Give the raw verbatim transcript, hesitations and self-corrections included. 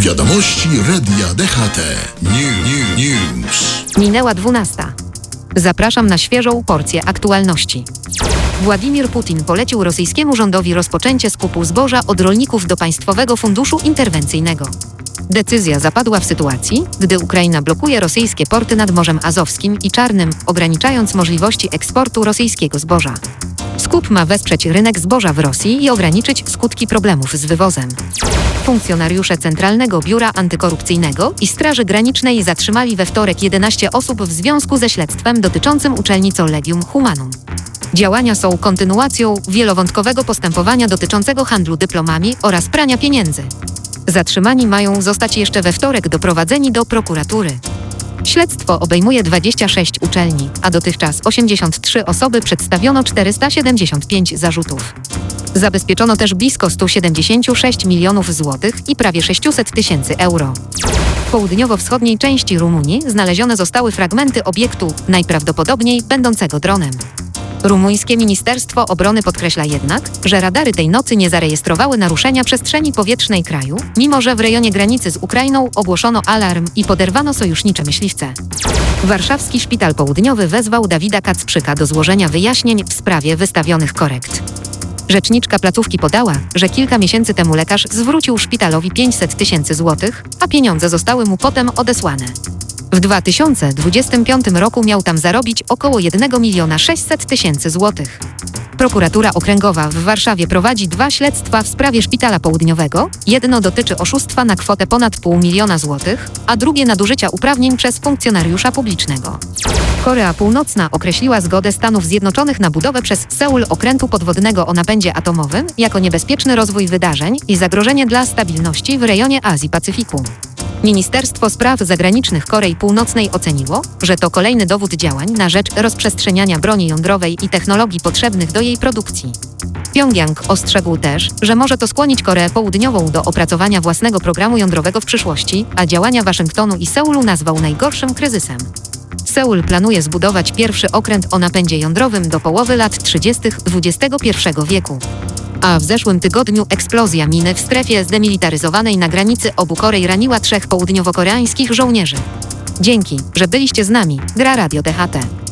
Wiadomości Radia D H T. New, new, News. Minęła dwunasta. Zapraszam na świeżą porcję aktualności. Władimir Putin polecił rosyjskiemu rządowi rozpoczęcie skupu zboża od rolników do Państwowego Funduszu Interwencyjnego. Decyzja zapadła w sytuacji, gdy Ukraina blokuje rosyjskie porty nad Morzem Azowskim i Czarnym, ograniczając możliwości eksportu rosyjskiego zboża. Skup ma wesprzeć rynek zboża w Rosji i ograniczyć skutki problemów z wywozem. Funkcjonariusze Centralnego Biura Antykorupcyjnego i Straży Granicznej zatrzymali we wtorek jedenaście osób w związku ze śledztwem dotyczącym uczelni Collegium Humanum. Działania są kontynuacją wielowątkowego postępowania dotyczącego handlu dyplomami oraz prania pieniędzy. Zatrzymani mają zostać jeszcze we wtorek doprowadzeni do prokuratury. Śledztwo obejmuje dwadzieścia sześć uczelni, a dotychczas osiemdziesiąt trzy osoby przedstawiono czterysta siedemdziesiąt pięć zarzutów. Zabezpieczono też blisko sto siedemdziesiąt sześć milionów złotych i prawie sześćset tysięcy euro. W południowo-wschodniej części Rumunii znalezione zostały fragmenty obiektu, najprawdopodobniej będącego dronem. Rumuńskie Ministerstwo Obrony podkreśla jednak, że radary tej nocy nie zarejestrowały naruszenia przestrzeni powietrznej kraju, mimo że w rejonie granicy z Ukrainą ogłoszono alarm i poderwano sojusznicze myśliwce. Warszawski Szpital Południowy wezwał Dawida Kacprzyka do złożenia wyjaśnień w sprawie wystawionych korekt. Rzeczniczka placówki podała, że kilka miesięcy temu lekarz zwrócił szpitalowi pięćset tysięcy złotych, a pieniądze zostały mu potem odesłane. W dwa tysiące dwudziestym piątym roku miał tam zarobić około jednego miliona sześćset tysięcy złotych. Prokuratura Okręgowa w Warszawie prowadzi dwa śledztwa w sprawie Szpitala Południowego. Jedno dotyczy oszustwa na kwotę ponad pół miliona złotych, a drugie nadużycia uprawnień przez funkcjonariusza publicznego. Korea Północna określiła zgodę Stanów Zjednoczonych na budowę przez Seul okrętu podwodnego o napędzie atomowym jako niebezpieczny rozwój wydarzeń i zagrożenie dla stabilności w rejonie Azji-Pacyfiku. Ministerstwo Spraw Zagranicznych Korei Północnej oceniło, że to kolejny dowód działań na rzecz rozprzestrzeniania broni jądrowej i technologii potrzebnych do jej produkcji. Pjongjang ostrzegł też, że może to skłonić Koreę Południową do opracowania własnego programu jądrowego w przyszłości, a działania Waszyngtonu i Seulu nazwał najgorszym kryzysem. Seul planuje zbudować pierwszy okręt o napędzie jądrowym do połowy lat trzydziestych dwudziestego pierwszego wieku. A w zeszłym tygodniu eksplozja miny w strefie zdemilitaryzowanej na granicy obu Korei raniła trzech południowo-koreańskich żołnierzy. Dzięki, że byliście z nami. Gra Radio D H T.